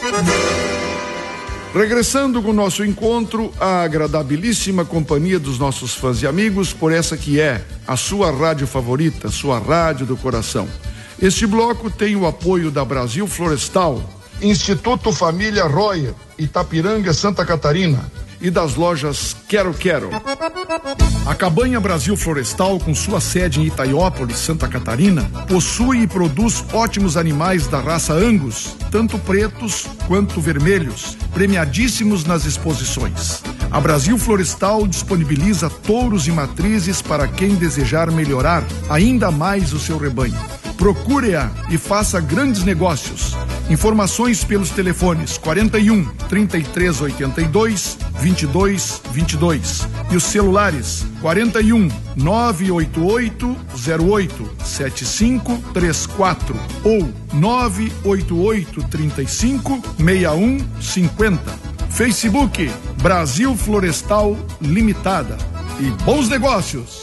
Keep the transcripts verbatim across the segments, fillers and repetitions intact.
Regressando com o nosso encontro, a agradabilíssima companhia dos nossos fãs e amigos por essa que é a sua rádio favorita, sua rádio do coração. Este bloco tem o apoio da Brasil Florestal, Instituto Família Royer, Itapiranga, Santa Catarina, e das lojas Quero Quero. A Cabanha Brasil Florestal, com sua sede em Itaiópolis, Santa Catarina, possui e produz ótimos animais da raça Angus, tanto pretos quanto vermelhos, premiadíssimos nas exposições. A Brasil Florestal disponibiliza touros e matrizes para quem desejar melhorar ainda mais o seu rebanho. Procure-a e faça grandes negócios. Informações pelos telefones quarenta e um, trinta e três, oitenta e dois, vinte e dois, vinte e dois e os celulares quarenta e um, nove oito oito, zero oito, sete cinco três quatro ou nove oito oito, trinta e cinco, sessenta e um cinquenta. Facebook Brasil Florestal Limitada. E bons negócios!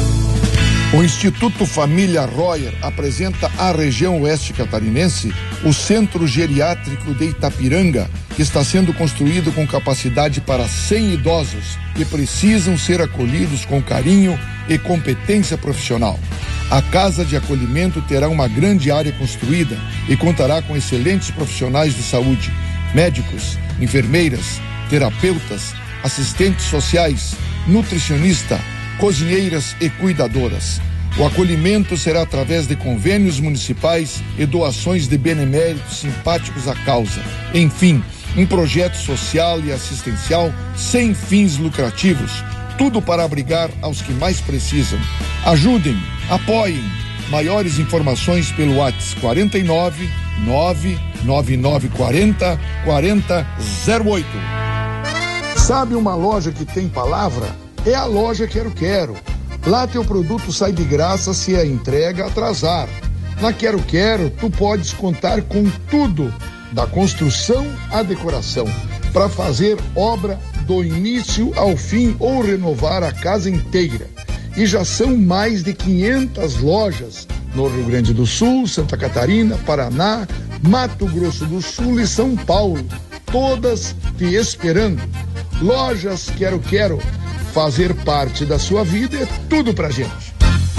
O Instituto Família Royer apresenta à região oeste catarinense o Centro Geriátrico de Itapiranga, que está sendo construído com capacidade para cem idosos que precisam ser acolhidos com carinho e competência profissional. A casa de acolhimento terá uma grande área construída e contará com excelentes profissionais de saúde, médicos, enfermeiras, terapeutas, assistentes sociais, nutricionista, cozinheiras e cuidadoras. O acolhimento será através de convênios municipais e doações de beneméritos simpáticos à causa. Enfim, um projeto social e assistencial sem fins lucrativos, tudo para abrigar aos que mais precisam. Ajudem, apoiem. Maiores informações pelo WhatsApp quarenta e nove, nove nove nove quarenta, quarenta zero oito. Sabe uma loja que tem palavra? É a loja Quero Quero. Lá teu produto sai de graça se a entrega atrasar. Na Quero Quero, tu podes contar com tudo, da construção à decoração, para fazer obra do início ao fim ou renovar a casa inteira. E já são mais de quinhentas lojas no Rio Grande do Sul, Santa Catarina, Paraná, Mato Grosso do Sul e São Paulo, todas te esperando. Lojas Quero Quero. Fazer parte da sua vida é tudo pra gente.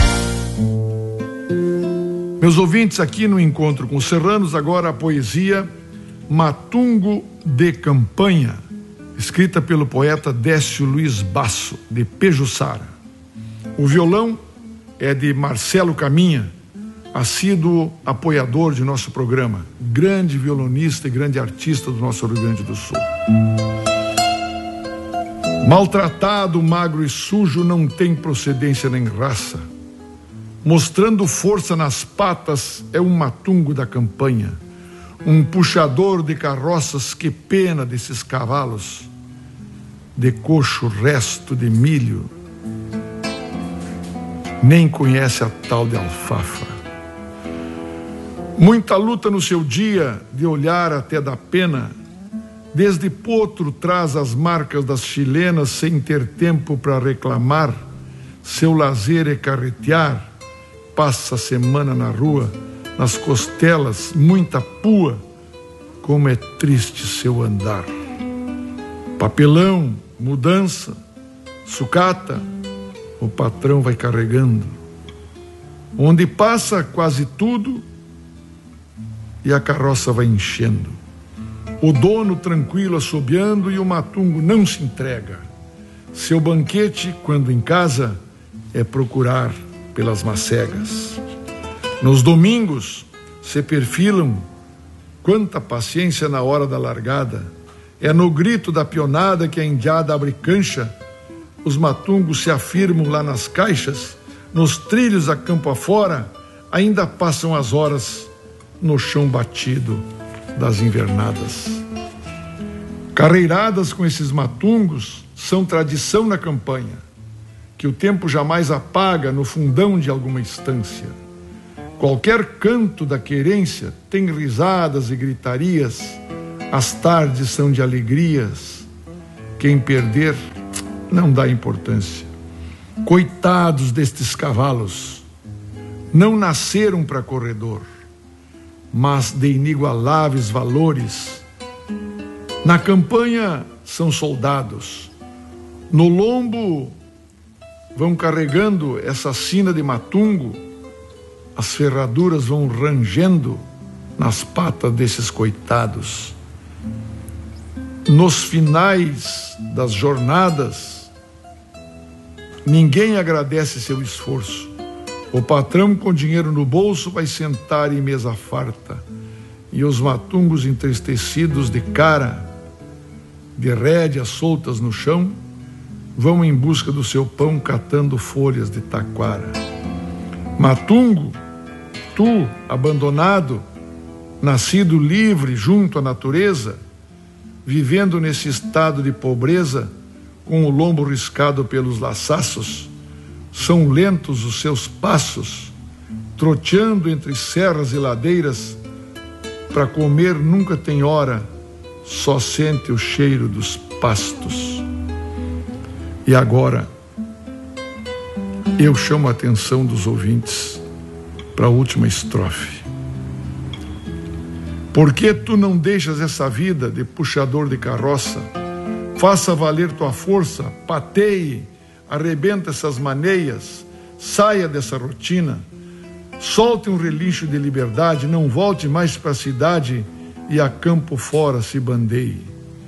Meus ouvintes, aqui no Encontro com os Serranos, agora a poesia Matungo de Campanha, escrita pelo poeta Décio Luiz Basso, de Pejuçara. O violão é de Marcelo Caminha, assíduo apoiador de nosso programa, grande violonista e grande artista do nosso Rio Grande do Sul. Maltratado, magro e sujo, não tem procedência nem raça. Mostrando força nas patas, é um matungo da campanha. Um puxador de carroças, que pena desses cavalos. De coxo resto de milho, nem conhece a tal de alfafa. Muita luta no seu dia, de olhar até da pena. Desde potro traz as marcas das chilenas sem ter tempo para reclamar. Seu lazer é carretear, passa a semana na rua, nas costelas, muita pua, como é triste seu andar. Papelão, mudança, sucata, o patrão vai carregando. Onde passa quase tudo e a carroça vai enchendo. O dono tranquilo assobiando e o matungo não se entrega. Seu banquete, quando em casa, é procurar pelas macegas. Nos domingos se perfilam, quanta paciência na hora da largada. É no grito da pionada que a indiada abre cancha. Os matungos se afirmam lá nas caixas, nos trilhos a campo afora, ainda passam as horas no chão batido das invernadas. Carreiradas com esses matungos são tradição na campanha, que o tempo jamais apaga no fundão de alguma estância. Qualquer canto da querência tem risadas e gritarias, as tardes são de alegrias, quem perder não dá importância. Coitados destes cavalos, não nasceram para corredor, mas de inigualáveis valores, Na campanha são soldados. No lombo vão carregando essa sina de matungo, as ferraduras vão rangendo nas patas desses coitados. Nos finais das jornadas, ninguém agradece seu esforço. O patrão com dinheiro no bolso vai sentar em mesa farta, e os matungos entristecidos de cara, de rédeas soltas no chão, vão em busca do seu pão catando folhas de taquara. Matungo, tu, abandonado, nascido livre junto à natureza, vivendo nesse estado de pobreza, com o lombo riscado pelos laçaços, são lentos os seus passos, troteando entre serras e ladeiras, para comer nunca tem hora, só sente o cheiro dos pastos. E agora, eu chamo a atenção dos ouvintes para a última estrofe. Por que tu não deixas essa vida de puxador de carroça? Faça valer tua força, pateie, arrebenta essas maneias, saia dessa rotina, solte um relincho de liberdade, não volte mais para a cidade e a campo fora se bandeie.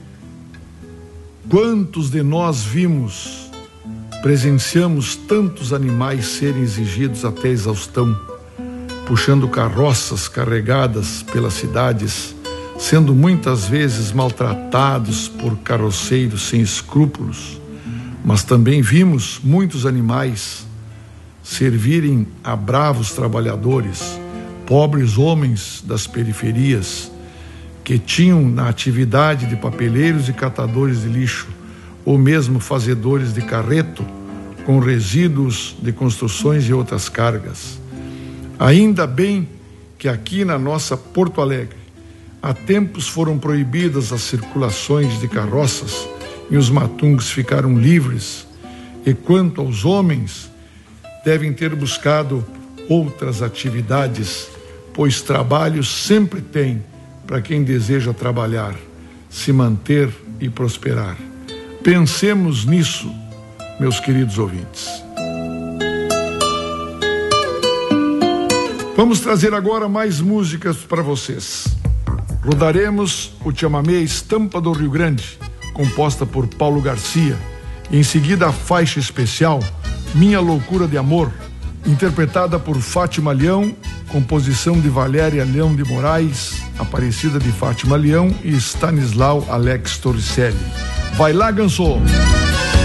Quantos de nós vimos, presenciamos tantos animais serem exigidos até exaustão, puxando carroças carregadas pelas cidades, sendo muitas vezes maltratados por carroceiros sem escrúpulos, mas também vimos muitos animais servirem a bravos trabalhadores, pobres homens das periferias, que tinham na atividade de papeleiros e catadores de lixo, ou mesmo fazedores de carreto, com resíduos de construções e outras cargas. Ainda bem que aqui na nossa Porto Alegre, há tempos foram proibidas as circulações de carroças e os matungos ficaram livres, e quanto aos homens, devem ter buscado outras atividades, pois trabalho sempre tem para quem deseja trabalhar, se manter e prosperar. Pensemos nisso, meus queridos ouvintes. Vamos trazer agora mais músicas para vocês. Rodaremos o chamamé Estampa do Rio Grande, composta por Paulo Garcia. Em seguida, a faixa especial Minha Loucura de Amor, interpretada por Fátima Leão, composição de Valéria Leão de Moraes, Aparecida de Fátima Leão e Stanislau Alex Torricelli. Vai lá, Ganso!